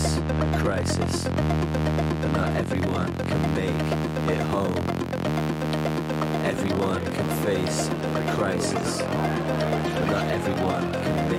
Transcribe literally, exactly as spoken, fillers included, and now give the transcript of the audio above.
face a crisis, but not everyone can make it home. Everyone can face a crisis, but not everyone can make